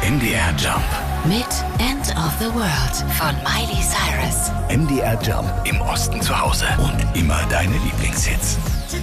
MDR Jump. Mit End of the World von Miley Cyrus. MDR Jump. Im Osten zu Hause. Und immer deine Lieblingshits.